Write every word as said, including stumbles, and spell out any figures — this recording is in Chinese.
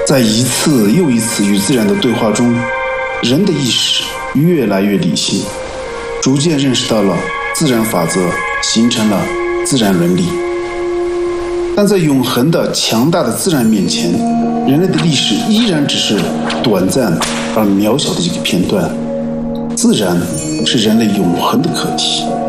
在一次又一次与自然的对话中，人的意识越来越理性，逐渐认识到了自然法则，形成了自然伦理。但在永恒的强大的自然面前，人类的历史依然只是短暂而渺小的一个片段。自然是人类永恒的课题。